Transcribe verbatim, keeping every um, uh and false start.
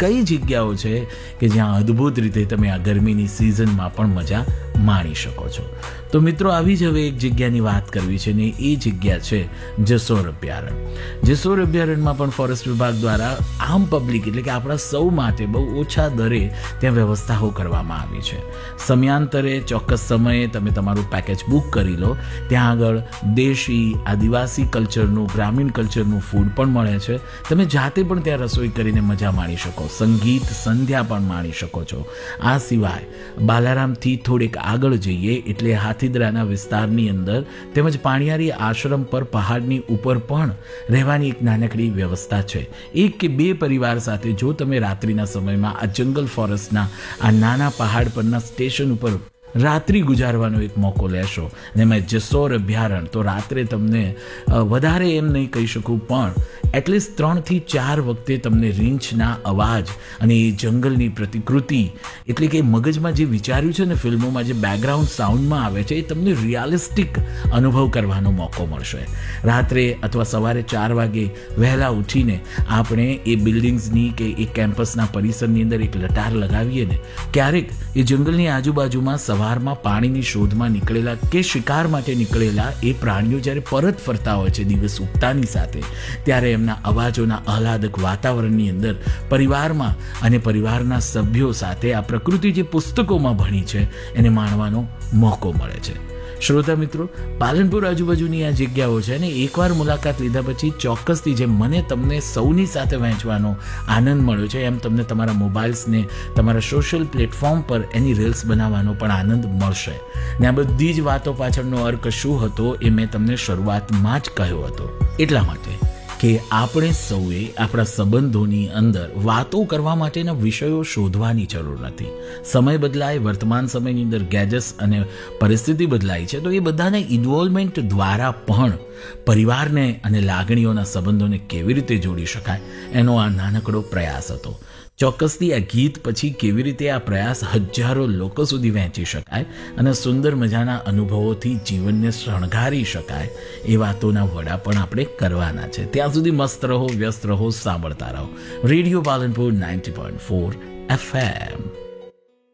કઈ જગ્યાઓ છે કે જ્યાં અદ્ભુત રીતે તમે આ ગરમીની સિઝનમાં પણ મજા માણી શકો છો. તો મિત્રો, આવી જ હવે એક જગ્યાની વાત કરવી છે ને એ જગ્યા છે જસોર અભયારણ્ય. જસોર અભયારણ્યમાં પણ ફોરેસ્ટ વિભાગ દ્વારા આમ પબ્લિક એટલે કે આપણા સૌ માટે બહુ ઓછા દરે ત્યાં વ્યવસ્થાઓ કરવામાં આવી છે. સમયાંતરે ચોક્કસ સમયે તમે તમારું પેકેજ બુક કરી લો. ત્યાં આગળ દેશી આદિવાસી કલ્ચરનું, ગ્રામીણ કલ્ચરનું ફૂડ પણ મળે છે. તમે જાતે પણ ત્યાં રસોઈ કરીને મજા માણી શકો, સંગીત સંધ્યા પણ માણી શકો છો. આ સિવાય બાલારામથી થોડેક આગળ જઈએ એટલે હાથીદરાના વિસ્તારની અંદર તેમજ પાણીયારી આશ્રમ પર પહાડની ઉપર પણ રહેવાની એક નાનકડી વ્યવસ્થા છે. એક કે બે પરિવાર સાથે જો તમે રાત્રિના સમયમાં આ જંગલ ફોરેસ્ટના આ નાના પહાડ પરના સ્ટેશન ઉપર રાત્રિ ગુજારવાનો એક મોકો લેશો અને એમાં જસોર અભયારણ્ય, તો રાત્રે તમને વધારે એમ નહીં કહી શકું પણ એટલીસ્ટ ત્રણથી ચાર વખતે તમને રીંછના અવાજ અને એ જંગલની પ્રતિકૃતિ એટલે કે મગજમાં જે વિચાર્યું છે ને ફિલ્મોમાં જે બેકગ્રાઉન્ડ સાઉન્ડમાં આવે છે એ તમને રિયાલિસ્ટિક અનુભવ કરવાનો મોકો મળશે. રાત્રે અથવા સવારે ચાર વાગે વહેલા ઉઠીને આપણે એ બિલ્ડિંગ્સની કે એ કેમ્પસના પરિસરની અંદર એક લટાર લગાવીએ ને, ક્યારેક એ જંગલની આજુબાજુમાં સવારમાં પાણીની શોધમાં નીકળેલા કે શિકાર માટે નીકળેલા એ પ્રાણીઓ જ્યારે પરત ફરતા હોય છે દિવસ ઉગતાની સાથે, ત્યારે એમના અવાજોના આહલાદક વાતાવરણની અંદર પરિવારમાં અને પરિવારના સભ્યો સાથે આ પ્રકૃતિ જે પુસ્તકોમાં ભણી છે એને માણવાનો મોકો મળે છે. શ્રોતા મિત્રો, પાલનપુર આજુબાજુની આ જગ્યાઓ છે ને એકવાર મુલાકાત લીધા પછી ચોક્કસથી જેમ મને તમને સૌની સાથે વહેંચવાનો આનંદ મળ્યો છે એમ તમને તમારા મોબાઈલ્સને તમારા સોશિયલ પ્લેટફોર્મ પર એની રીલ્સ બનાવવાનો પણ આનંદ મળશે. ને આ બધી જ વાતો પાછળનો અર્ક શું હતો એ મેં તમને શરૂઆતમાં જ કહ્યો હતો. એટલા માટે કે આપણે સૌએ આપણા સંબંધોની અંદર વાતો કરવા માટેના વિષયો શોધવાની જરૂર નથી. સમય બદલાય, વર્તમાન સમયની અંદર ગેજેટ્સ અને પરિસ્થિતિ બદલાય છે, તો એ બધાના ઇન્વોલ્વમેન્ટ દ્વારા પણ પરિવારને અને લાગણીઓના સંબંધોને કેવી રીતે જોડી શકાય એનો આ નાનકડો પ્રયાસ હતો. ચોક્કસથી આ ગીત પછી કેવી રીતે આ પ્રયાસ હજારો લોકો સુધી વહેંચી શકાય અને સુંદર મજાના અનુભવોથી જીવનને શણગારી શકાય એ વાતોના વડા પણ આપણે કરવાના છે. ત્યાં સુધી મસ્ત રહો, વ્યસ્ત રહો, સાંભળતા રહો radio Palanpur ninety point four F M.